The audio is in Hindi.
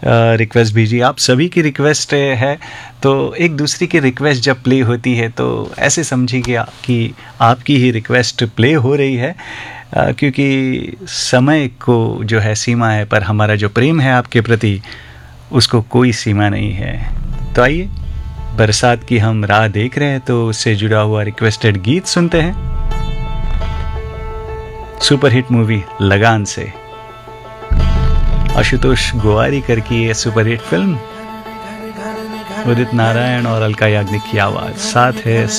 रिक्वेस्ट भेजी। आप सभी की रिक्वेस्ट है, तो एक दूसरी की रिक्वेस्ट जब प्ले होती है तो ऐसे समझिए कि आपकी ही रिक्वेस्ट प्ले हो रही है, क्योंकि समय को जो है सीमा है, पर हमारा जो प्रेम है आपके प्रति उसको कोई सीमा नहीं है। तो आइए, बरसात की हम राह देख रहे हैं, तो उससे जुड़ा हुआ रिक्वेस्टेड गीत सुनते हैं सुपरहिट मूवी लगान से। आशुतोष गोवारीकर की ये सुपरहिट फिल्म, उदित नारायण और अलका याग्निक की आवाज, साथ है